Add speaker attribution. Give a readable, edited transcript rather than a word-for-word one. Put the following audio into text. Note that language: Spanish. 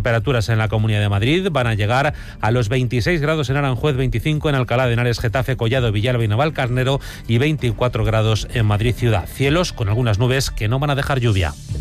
Speaker 1: temperaturas en la Comunidad de Madrid van a llegar a los 26 grados en Aranjuez, 25 en Alcalá de Henares, Getafe, Collado, Villalba y Navalcarnero y 24 grados en Madrid ciudad. Cielos con algunas nubes que no van a dejar lluvia.